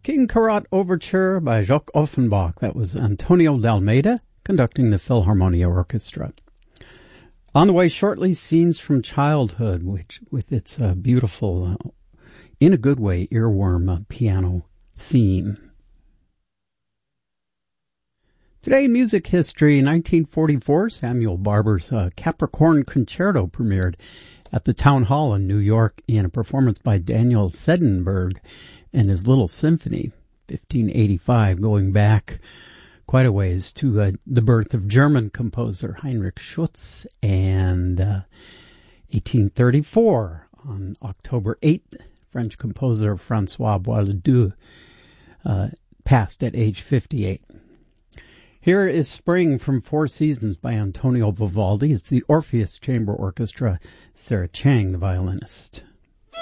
King Karat Overture by Jacques Offenbach. That was Antonio D'Almeida conducting the Philharmonia Orchestra. On the way shortly, Scenes from Childhood, which with its beautiful, in a good way, earworm piano theme. Today in music history, 1944, Samuel Barber's Capricorn Concerto premiered at the Town Hall in New York in a performance by Daniel Sedenberg and his Little Symphony, 1585, going back quite a ways to the birth of German composer Heinrich Schütz, and 1834, on October 8th, French composer François Boileau passed at age 58. Here is Spring from Four Seasons by Antonio Vivaldi. It's the Orpheus Chamber Orchestra, Sarah Chang, the violinist.